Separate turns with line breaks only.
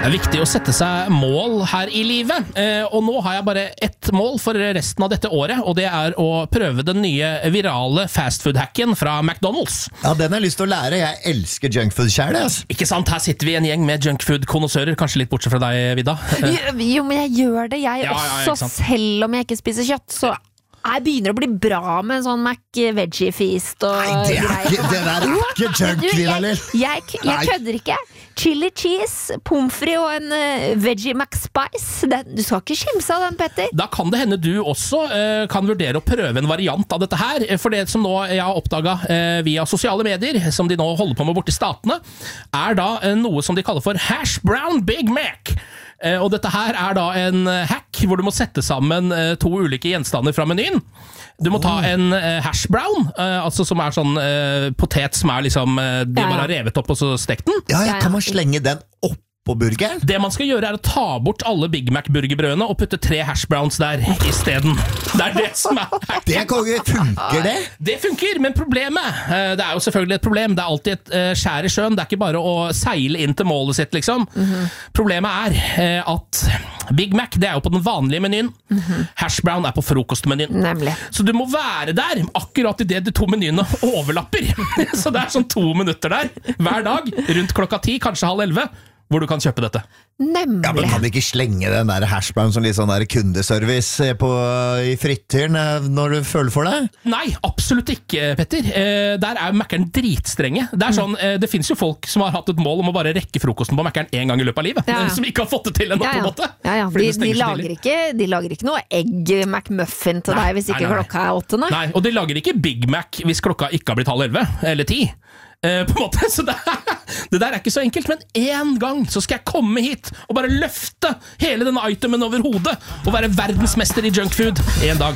Det viktig å sette seg mål her i livet, og nå har jeg bare ett mål for resten av dette året, og det er å prøve den nye virale fastfood-hacken fra McDonald's.
Ja, den har jeg lyst til å lære. Jeg elsker junkfood selv, altså.
Ikke sant? Her sitter vi en gjeng med junkfood-konnoissører, kanskje litt bortsett fra deg, Vidda.
Jo, men jeg gjør det, jeg også, selv om jeg ikke spiser kjøtt, så jeg begynner å bli bra med en sånn Mac-veggie-feast og
Nei, det der er ikke junk, Vidda.
Jeg kødder ikke. Chili cheese, pommes frites og en veggie McSpice. Du skal ikke skimse av den, Petter.
Da kan det hende du også kan vurdere å prøve en variant av dette her, for det som nå jeg har oppdaget via sosiale medier, som de nå holder på med borte i statene, er da noe som de kaller for Hash Brown Big Mac. Og dette her er da en hack hvor du må sette sammen to ulike gjenstander fra menyen. Du må ta en hash brown, altså som er sånn potet som er liksom de bare har revet opp og så stekt den.
Ja, kan man slenge den opp på burgeren?
Det man skal gjøre er å ta bort alle Big Mac-burgerbrødene og putte 3 hash browns der i stedet. Det er det som er hack.
Det funker det?
Det funker, men problemet, det er jo selvfølgelig et problem, det er alltid et skjær i sjøen, det er ikke bare å seile inn til målet sitt liksom. Problemet er at Big Mac, det er jo på den vanlige menyen, hash brown er på frokostmenyen.
Nemlig.
Så du må være der akkurat i det de to menyene overlapper. Så det er sånn 2 minutter der, hver dag, rundt klokka 10, kanskje 10:30, hvor du kan kjøpe dette.
Nemlig.
Ja, men kan vi ikke slenge den der hashbrown som litt sånn der kundeservice i frittyren når du føler for det?
Nei, absolutt ikke, Petter. Der er Mac-eren dritstrenge. Det er sånn, det finnes jo folk som har hatt et mål om å bare rekke frokosten på Mac-eren en gang i løpet av livet, som ikke har fått det til ennå, på en måte.
De lager ikke noe egg McMuffin til deg hvis ikke klokka er 8.
Nei, og de lager ikke Big Mac hvis klokka ikke har blitt 10:30 eller 10. På en måte, så det der er ikke så enkelt, men en gang så skal jeg komme hit og bare løfte hele denne itemen over hodet og være verdensmester i junkfood en dag.